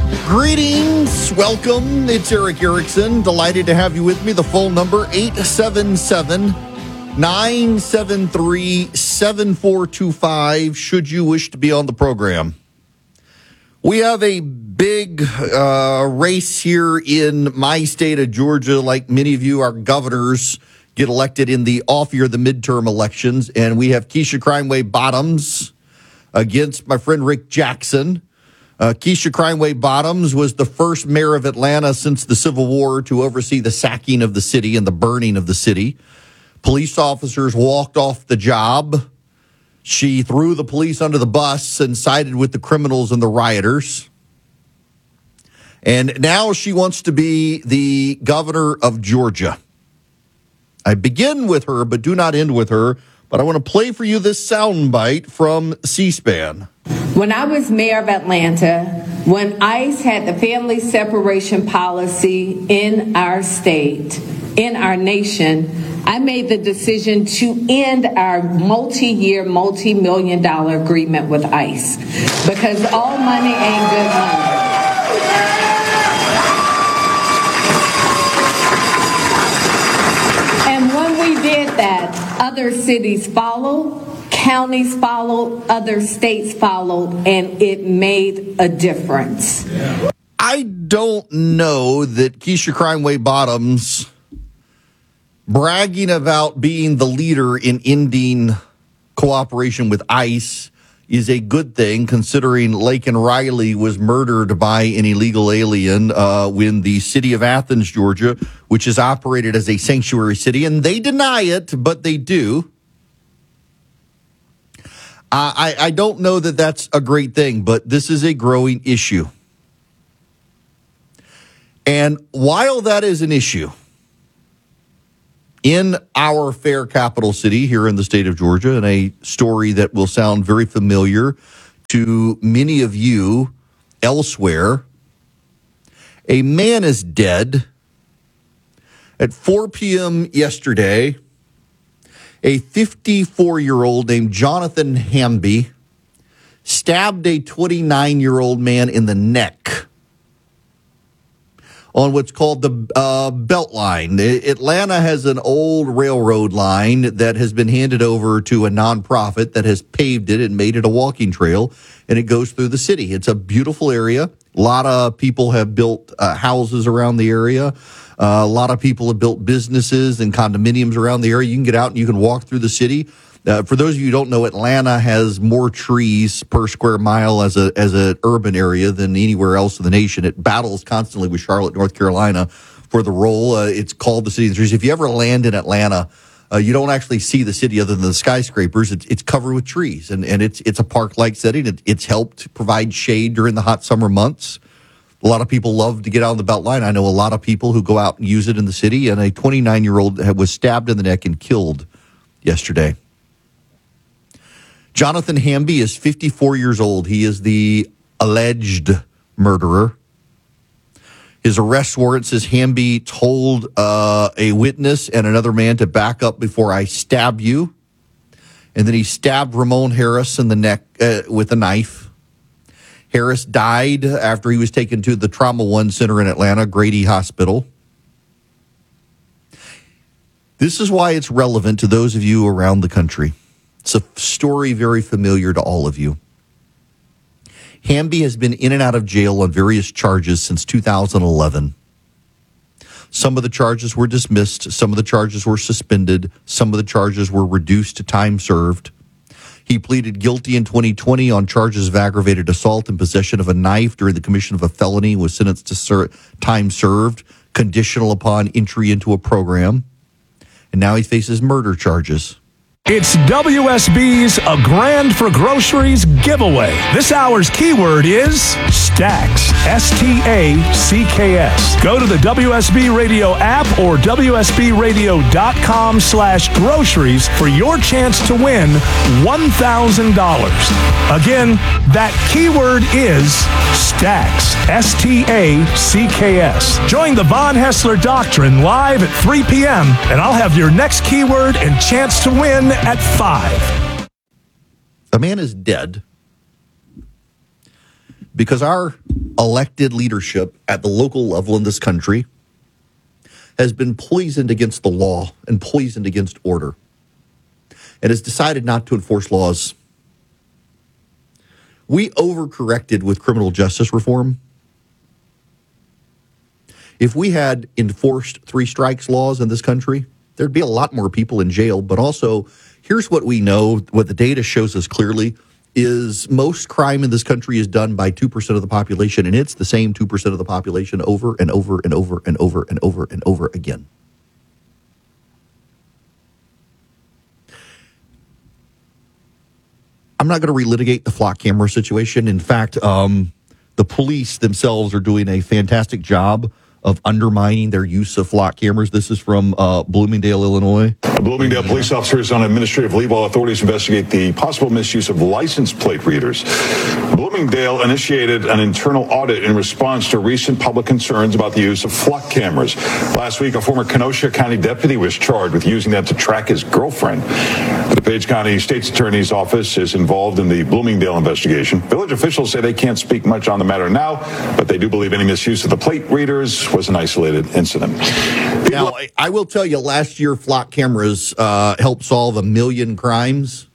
Greetings. Welcome. It's Erick Erickson. Delighted to have you with me. The phone number, 877-973-7425, should you wish to be on the program. We have a big race here in my state of Georgia. Like many of you, our governors get elected in the off year, the midterm elections. And we have Keisha Crimeway Bottoms against my friend Rick Jackson. Keisha Crimeway Bottoms was the first mayor of Atlanta since the Civil War to oversee the sacking of the city and the burning of the city. Police officers walked off the job. She threw the police under the bus and sided with the criminals and the rioters. And now she wants to be the governor of Georgia. I begin with her, but do not end with her. But I want to play for you this soundbite from C-SPAN. When I was mayor of Atlanta, when ICE had the family separation policy in our state, in our nation, I made the decision to end our multi-year, multi-million-dollar agreement with ICE because all money ain't good money. And when we did that, other cities followed. Counties followed, other states followed, and it made a difference. I don't know that Keisha Crimeway Bottoms bragging about being the leader in ending cooperation with ICE is a good thing, considering Laken Riley was murdered by an illegal alien when the city of Athens, Georgia, which is operated as a sanctuary city, and they deny it, but they do. I don't know that that's a great thing, but this is a growing issue. And while that is an issue, in our fair capital city here in the state of Georgia, and a story that will sound very familiar to many of you elsewhere, a man is dead. At 4 p.m. yesterday, a 54-year-old named Jonathan Hamby stabbed a 29-year-old man in the neck on what's called the Beltline. Atlanta has an old railroad line that has been handed over to a nonprofit that has paved it and made it a walking trail, and it goes through the city. It's a beautiful area. A lot of people have built houses around the area. A lot of people have built businesses and condominiums around the area. You can get out and you can walk through the city. For those of you who don't know, Atlanta has more trees per square mile as an urban area than anywhere else in the nation. It battles constantly with Charlotte, North Carolina for the role. It's called the city of the trees. If you ever land in Atlanta, you don't actually see the city other than the skyscrapers. It's covered with trees, and it's a park-like setting. It's helped provide shade during the hot summer months. A lot of people love to get out on the Beltline. I know a lot of people who go out and use it in the city, and a 29-year-old was stabbed in the neck and killed yesterday. Jonathan Hamby is 54 years old. He is the alleged murderer. His arrest warrant says Hamby told a witness and another man to back up before I stab you. And then he stabbed Ramon Harris in the neck with a knife. Harris died after he was taken to the Trauma One Center in Atlanta, Grady Hospital. This is why it's relevant to those of you around the country. It's a story very familiar to all of you. Hamby has been in and out of jail on various charges since 2011. Some of the charges were dismissed. Some of the charges were suspended. Some of the charges were reduced to time served. He pleaded guilty in 2020 on charges of aggravated assault and possession of a knife during the commission of a felony, was sentenced to time served, conditional upon entry into a program. And now he faces murder charges. It's WSB's A Grand for Groceries giveaway. This hour's keyword is Stacks. S-T-A-C-K-S. Go to the WSB Radio app or WSBRadio.com/groceries for your chance to win $1,000. Again, that keyword is Stacks. S-T-A-C-K-S. Join the Von Hessler Doctrine live at 3 p.m. and I'll have your next keyword and chance to win at 5. A man is dead because our elected leadership at the local level in this country has been poisoned against the law and poisoned against order, and has decided not to enforce laws. We overcorrected with criminal justice reform. If we had enforced three strikes laws in this country, there'd be a lot more people in jail. But also, here's what we know, what the data shows us clearly, is most crime in this country is done by 2% of the population, and it's the same 2% of the population over and over and over and over and over and over again. I'm not going to relitigate the flock camera situation. In fact, the police themselves are doing a fantastic job of undermining their use of flock cameras. This is from Bloomingdale, Illinois. Bloomingdale police officers on administrative leave while authorities investigate the possible misuse of license plate readers. Bloomingdale initiated an internal audit in response to recent public concerns about the use of flock cameras. Last week, a former Kenosha County deputy was charged with using them to track his girlfriend. The DuPage County State's Attorney's Office is involved in the Bloomingdale investigation. Village officials say they can't speak much on the matter now, but they do believe any misuse of the plate readers was an isolated incident. Now, I will tell you, last year, flock cameras helped solve 1 million crimes.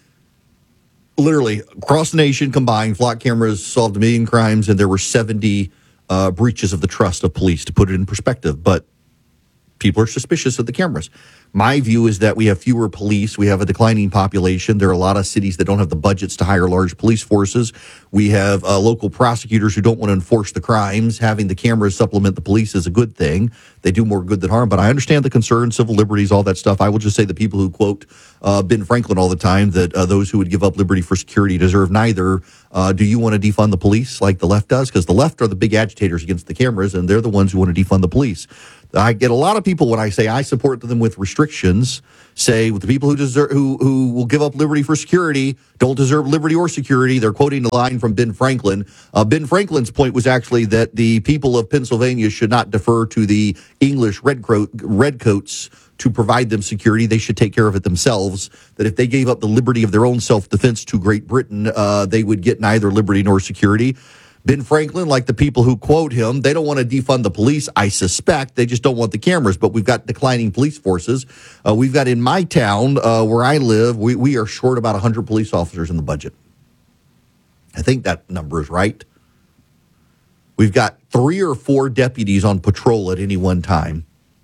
Literally, across the nation combined, flock cameras solved 1 million crimes, and there were 70 breaches of the trust of police, to put it in perspective. But people are suspicious of the cameras. My view is that we have fewer police. We have a declining population. There are a lot of cities that don't have the budgets to hire large police forces. We have local prosecutors who don't want to enforce the crimes. Having the cameras supplement the police is a good thing. They do more good than harm. But I understand the concern, civil liberties, all that stuff. I will just say the people who quote Ben Franklin all the time, that those who would give up liberty for security deserve neither. Do you want to defund the police like the left does? Because the left are the big agitators against the cameras, and they're the ones who want to defund the police. I get a lot of people when I say I support them with restrictions, say the people who will give up liberty for security don't deserve liberty or security. They're quoting a line from Ben Franklin. Ben Franklin's point was actually that the people of Pennsylvania should not defer to the English redcoats to provide them security. They should take care of it themselves. That if they gave up the liberty of their own self-defense to Great Britain, they would get neither liberty nor security. Ben Franklin, like the people who quote him, they don't want to defund the police, I suspect. They just don't want the cameras. But we've got declining police forces. We've got in my town where I live, we are short about 100 police officers in the budget. I think that number is right. We've got 3 or 4 deputies on patrol at any one time.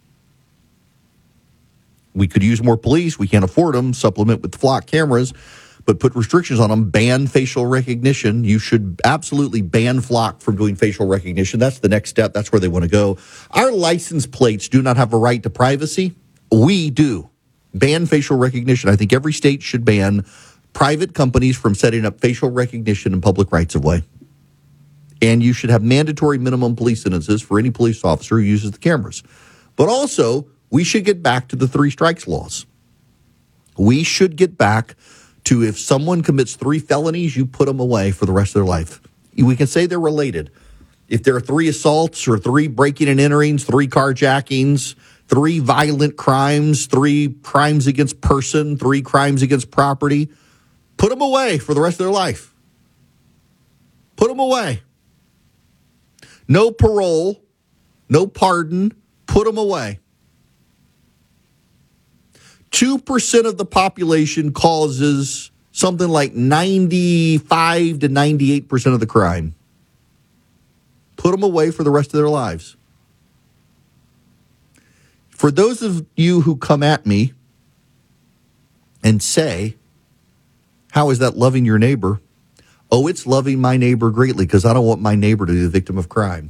We could use more police. We can't afford them. Supplement with flock cameras. But put restrictions on them, ban facial recognition. You should absolutely ban Flock from doing facial recognition. That's the next step. That's where they want to go. Our license plates do not have a right to privacy. We do. Ban facial recognition. I think every state should ban private companies from setting up facial recognition in public rights of way. And you should have mandatory minimum police sentences for any police officer who uses the cameras. But also, we should get back to the 3 strikes laws. We should get back to if someone commits 3 felonies, you put them away for the rest of their life. We can say they're related. If there are 3 assaults or 3 breaking and enterings, 3 carjackings, 3 violent crimes, 3 crimes against person, 3 crimes against property, put them away for the rest of their life. Put them away. No parole, no pardon, put them away. 2% of the population causes something like 95 to 98% of the crime. Put them away for the rest of their lives. For those of you who come at me and say, how is that loving your neighbor? Oh, it's loving my neighbor greatly because I don't want my neighbor to be the victim of crime.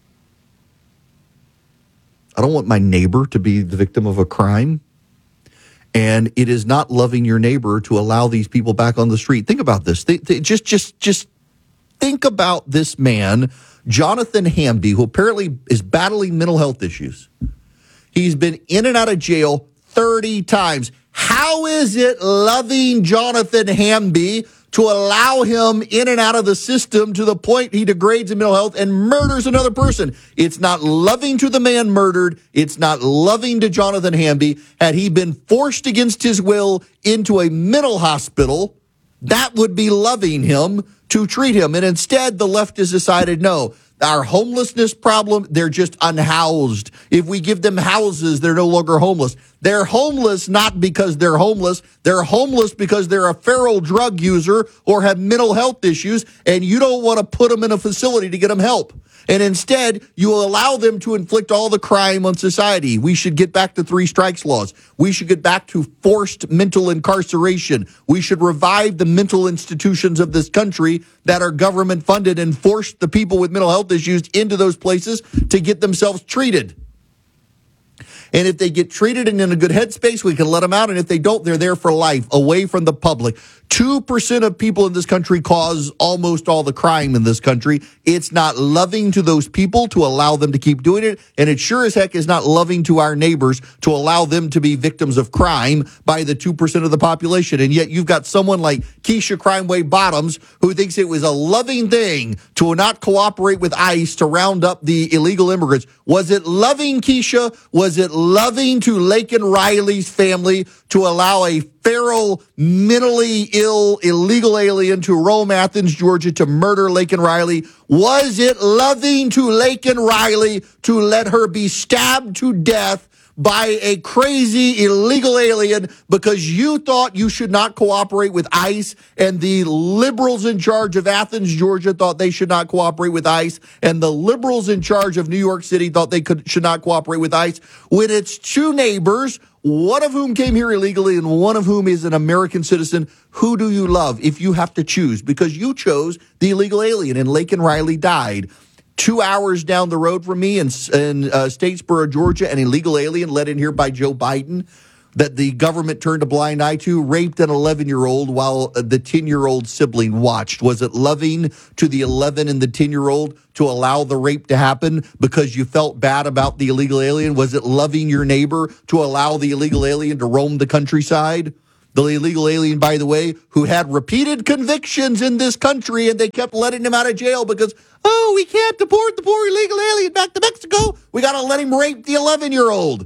I don't want my neighbor to be the victim of a crime. And it is not loving your neighbor to allow these people back on the street. Think about this. Just think about this man, Jonathan Hamby, who apparently is battling mental health issues. He's been in and out of jail 30 times. How is it loving Jonathan Hamby to allow him in and out of the system to the point he degrades in mental health and murders another person? It's not loving to the man murdered. It's not loving to Jonathan Hamby. Had he been forced against his will into a mental hospital, That would be loving him to treat him. And instead, the left has decided, no, our homelessness problem, they're just unhoused. If we give them houses, they're no longer homeless. They're homeless not because they're homeless. They're homeless because they're a feral drug user or have mental health issues, and you don't want to put them in a facility to get them help. And instead, you allow them to inflict all the crime on society. We should get back to 3 strikes laws. We should get back to forced mental incarceration. We should revive the mental institutions of this country that are government funded and force the people with mental health issues into those places to get themselves treated. And if they get treated and in a good headspace, we can let them out. And if they don't, they're there for life, away from the public. 2% of people in this country cause almost all the crime in this country. It's not loving to those people to allow them to keep doing it. And it sure as heck is not loving to our neighbors to allow them to be victims of crime by the 2% of the population. And yet you've got someone like Keisha Crimeway Bottoms who thinks it was a loving thing to not cooperate with ICE to round up the illegal immigrants. Was it loving, Keisha? Was it loving to Laken Riley's family to allow a feral, mentally ill, illegal alien to roam Athens, Georgia to murder Laken Riley? Was it loving to Laken Riley to let her be stabbed to death by a crazy illegal alien because you thought you should not cooperate with ICE, and the liberals in charge of Athens, Georgia thought they should not cooperate with ICE, and the liberals in charge of New York City thought they should not cooperate with ICE, when it's 2 neighbors, one of whom came here illegally and one of whom is an American citizen? Who do you love if you have to choose? Because you chose the illegal alien, and Laken Riley died. 2 hours down the road from me in Statesboro, Georgia, an illegal alien let in here by Joe Biden that the government turned a blind eye to, raped an 11-year-old while the 10-year-old sibling watched. Was it loving to the 11 and the 10-year-old to allow the rape to happen because you felt bad about the illegal alien? Was it loving your neighbor to allow the illegal alien to roam the countryside? The illegal alien, by the way, who had repeated convictions in this country, and they kept letting him out of jail because, oh, we can't deport the poor illegal alien back to Mexico. We got to let him rape the 11-year-old.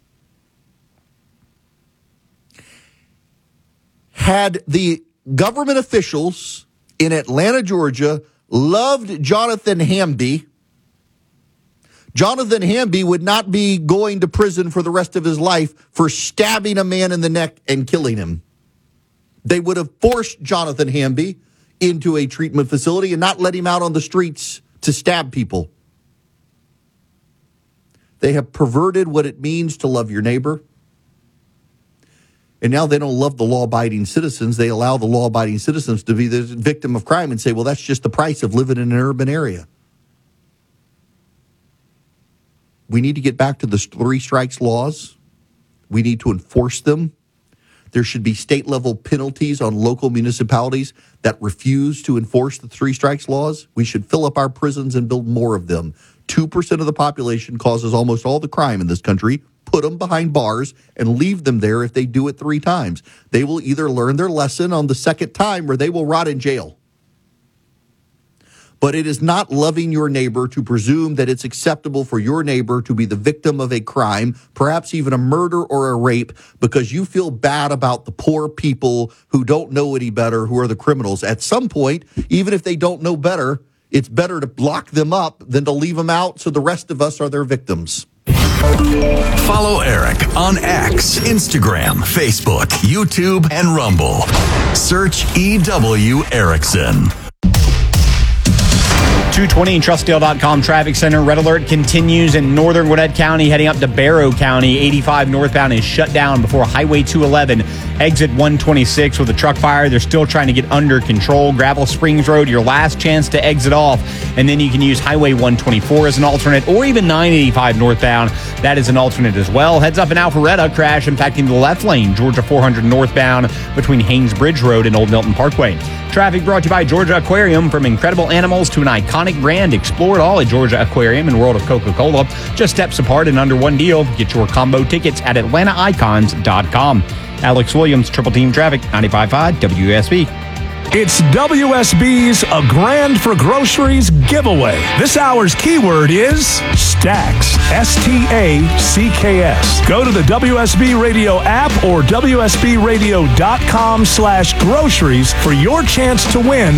Had the government officials in Atlanta, Georgia, loved Jonathan Hamby, Jonathan Hamby would not be going to prison for the rest of his life for stabbing a man in the neck and killing him. They would have forced Jonathan Hamby into a treatment facility and not let him out on the streets to stab people. They have perverted what it means to love your neighbor. And now they don't love the law-abiding citizens. They allow the law-abiding citizens to be the victim of crime and say, well, that's just the price of living in an urban area. We need to get back to the 3 strikes laws. We need to enforce them. There should be state-level penalties on local municipalities that refuse to enforce the 3 strikes laws. We should fill up our prisons and build more of them. 2% of the population causes almost all the crime in this country. Put them behind bars and leave them there if they do it 3 times. They will either learn their lesson on the second time or they will rot in jail. But it is not loving your neighbor to presume that it's acceptable for your neighbor to be the victim of a crime, perhaps even a murder or a rape, because you feel bad about the poor people who don't know any better, who are the criminals. At some point, even if they don't know better, it's better to lock them up than to leave them out so the rest of us are their victims. Follow Eric on X, Instagram, Facebook, YouTube, and Rumble. Search EW Erickson. 220 in Trustdale.com traffic center. Red alert continues in northern Gwinnett County, heading up to Barrow County. 85 northbound is shut down before Highway 211. Exit 126 with a truck fire. They're still trying to get under control. Gravel Springs Road, your last chance to exit off. And then you can use Highway 124 as an alternate, or even 985 northbound. That is an alternate as well. Heads up in Alpharetta, crash impacting the left lane. Georgia 400 northbound between Haynes Bridge Road and Old Milton Parkway. Traffic brought to you by Georgia Aquarium. From incredible animals to an iconic brand, explore it all at Georgia Aquarium and World of Coca-Cola. Just steps apart and under one deal. Get your combo tickets at AtlantaIcons.com. Alex Williams, Triple Team Traffic, 95.5 WSB. It's WSB's A Grand for Groceries giveaway. This hour's keyword is Stacks. S-T-A-C-K-S. Go to the WSB Radio app or WSBRadio.com/groceries for your chance to win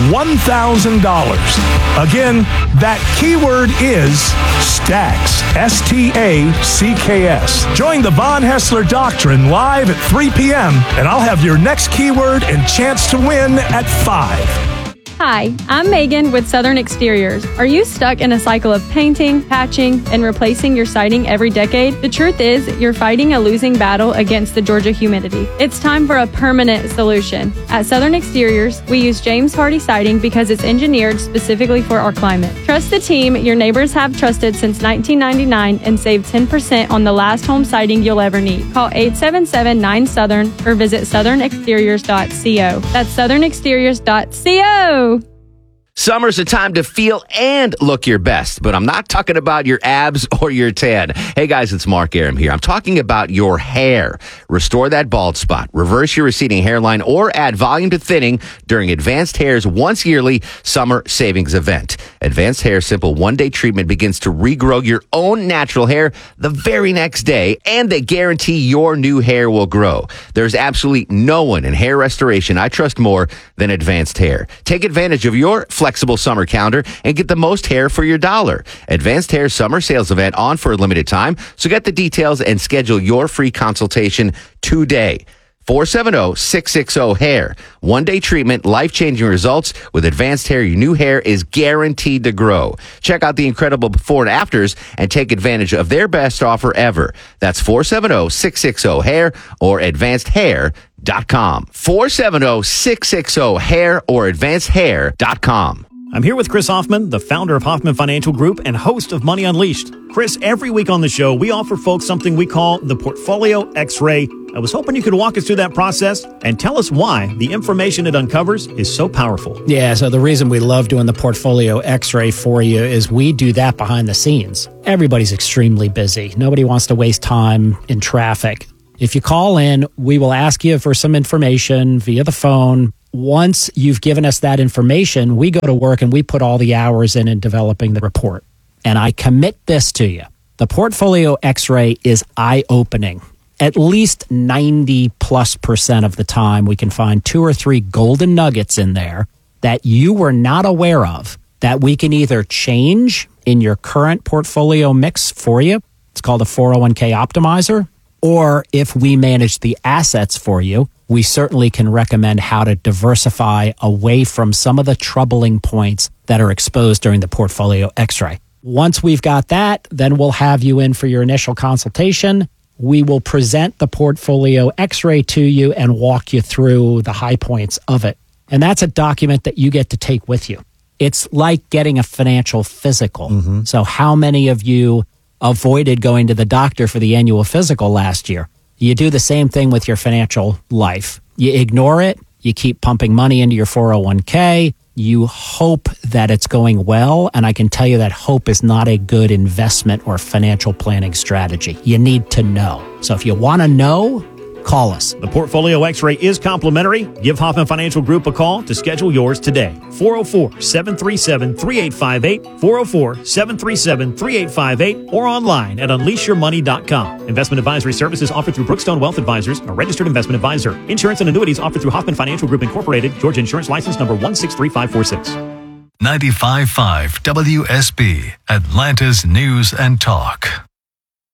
$1,000. Again, that keyword is Stacks. S-T-A-C-K-S. Join the Von Hessler Doctrine live at 3 p.m. and I'll have your next keyword and chance to win at 5. Hi, I'm Megan with Southern Exteriors. Are you stuck in a cycle of painting, patching, and replacing your siding every decade? The truth is, you're fighting a losing battle against the Georgia humidity. It's time for a permanent solution. At Southern Exteriors, we use James Hardy siding because it's engineered specifically for our climate. Trust the team your neighbors have trusted since 1999 and save 10% on the last home siding you'll ever need. Call 877-9-SOUTHERN or visit southernexteriors.co. That's southernexteriors.co. Summer's a time to feel and look your best, but I'm not talking about your abs or your tan. Hey guys, it's Mark Aram here. I'm talking about your hair. Restore that bald spot, reverse your receding hairline, or add volume to thinning during Advanced Hair's once yearly summer savings event. Advanced Hair's simple one-day treatment begins to regrow your own natural hair the very next day, and they guarantee your new hair will grow. There's absolutely no one in hair restoration I trust more than Advanced Hair. Take advantage of your flexible summer calendar and get the most hair for your dollar. Advanced Hair summer sales event on for a limited time, so get the details and schedule your free consultation today. 470-660-HAIR. One-day treatment, life-changing results. With Advanced Hair, your new hair is guaranteed to grow. Check out the incredible before and afters and take advantage of their best offer ever. That's 470-660-HAIR or advancedhair.com. 470-660-HAIR or advancedhair.com. I'm here with Chris Hoffman, the founder of Hoffman Financial Group and host of Money Unleashed. Chris, every week on the show, we offer folks something we call the Portfolio X-Ray. I was hoping you could walk us through that process and tell us why the information it uncovers is so powerful. Yeah, so the reason we love doing the Portfolio X-Ray for you is we do that behind the scenes. Everybody's extremely busy. Nobody wants to waste time in traffic. If you call in, we will ask you for some information via the phone. Once you've given us that information, we go to work and we put all the hours in developing the report. And I commit this to you. The Portfolio X-Ray is eye-opening. At least 90+% of the time, we can find 2 or 3 golden nuggets in there that you were not aware of that we can either change in your current portfolio mix for you. It's called a 401k optimizer. Or if we manage the assets for you, we certainly can recommend how to diversify away from some of the troubling points that are exposed during the Portfolio X-Ray. Once we've got that, then we'll have you in for your initial consultation. We will present the Portfolio X-Ray to you and walk you through the high points of it. And that's a document that you get to take with you. It's like getting a financial physical. Mm-hmm. So how many of you avoided going to the doctor for the annual physical last year? You do the same thing with your financial life. You ignore it. You keep pumping money into your 401k. You hope that it's going well. And I can tell you that hope is not a good investment or financial planning strategy. You need to know. So if you want to know, call us. The Portfolio X-Ray is complimentary. Give Hoffman Financial Group a call to schedule yours today. 404-737-3858, 404-737-3858, or online at unleashyourmoney.com. Investment advisory services offered through Brookstone Wealth Advisors, a registered investment advisor. Insurance and annuities offered through Hoffman Financial Group Incorporated, Georgia Insurance License number 163546. 95.5 WSB, Atlanta's News and Talk.